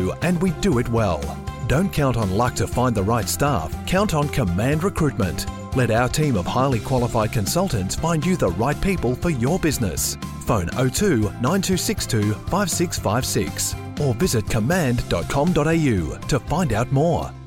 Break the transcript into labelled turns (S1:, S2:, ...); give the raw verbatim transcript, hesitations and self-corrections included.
S1: do, and we do it well. Don't count on luck to find the right staff. Count on Command Recruitment. Let our team of highly qualified consultants find you the right people for your business. Phone oh two nine two six two five six five six or visit command dot com dot a u to find out more.